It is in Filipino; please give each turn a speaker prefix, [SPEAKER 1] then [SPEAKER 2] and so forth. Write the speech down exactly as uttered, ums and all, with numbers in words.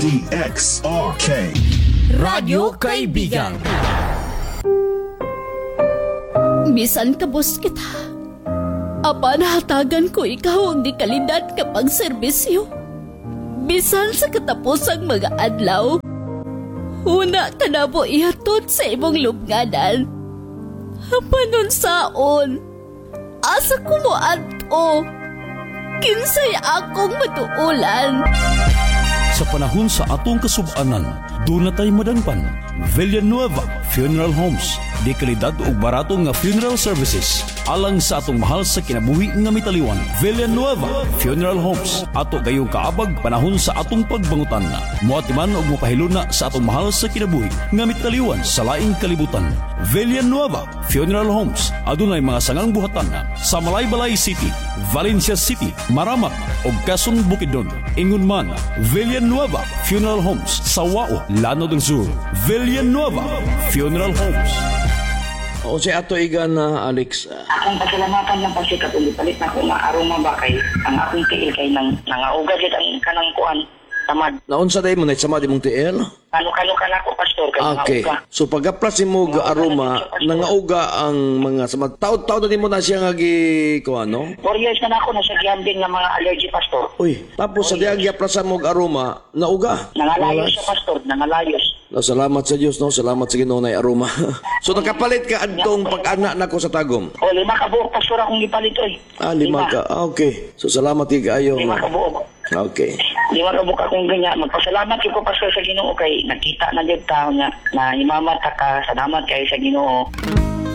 [SPEAKER 1] D X R K
[SPEAKER 2] Radyo Kaibigan.
[SPEAKER 3] Bisan kabos kita, apan hatagan ko ikaw ang di kalidad kapag serbisyo. Bisan sa katapusang mga adlaw, una ka na po ihatod sa imong lubnganan. Hapanon saon, asa ko mo ato, kinsay akong matuulan.
[SPEAKER 4] Sa panahon sa atong kasub-anan, doon na tayo madangpan. Villanueva Funeral Homes. Di kalidad o barato nga funeral services. Alang sa atong mahal sa kinabuhi nga mitaliwan. Villanueva Funeral Homes. Ato gayong kaabag panahon sa atong pagbangutan. Muatiman o mapahiluna sa atong mahal sa kinabuhi nga mitaliwan sa laing kalibutan. Villanueva Funeral Homes. Adunay mga sangang buhatan sa Malaybalay City, Valencia City, Maramak o Quezon Bukidnon. Ingon man, Villanueva Funeral Homes sa Wao, Llano del Sur. Villanueva Funeral Homes.
[SPEAKER 5] O si Ato Iga na Alex.
[SPEAKER 6] Akong pasalamatan ng pagsikat ulit palit na kung maaroma ba kay ang akong tiil kay nang nangauga dyan ang kanang kuan tamad.
[SPEAKER 5] Naunsa day mo na sama di mong tiil?
[SPEAKER 6] Ano-kano ka na ako, pastor, kay
[SPEAKER 5] Okay.
[SPEAKER 6] nangauga.
[SPEAKER 5] So pagaplas mo ga aroma, nangauga ang mga sama. Taod-taod na mo na siya nga gi ko ano?
[SPEAKER 6] Four years na na ako nasa giyambing ng mga allergy, pastor.
[SPEAKER 5] Uy, tapos sa diag yaplasan mo ga aroma, nauga.
[SPEAKER 6] Nangalayos siya, pastor, nangalayos.
[SPEAKER 5] No, salamat sa Dios, no. Salamat sa Ginoo na aroma. So nakapalit ka adtong pag-ana nako sa tagom.
[SPEAKER 6] O, lima ka buok, pastor, akong ipalit, oy.
[SPEAKER 5] Ah, lima ka. Ah, okay. So salamat kayo.
[SPEAKER 6] Lima ka buok.
[SPEAKER 5] Okay.
[SPEAKER 6] Lima ka buok akong ganyan. Magpasalamat ko, pastor, sa Ginoo kay nakita na dyan tao nga na imamat ka, salamat kayo sa Ginoo.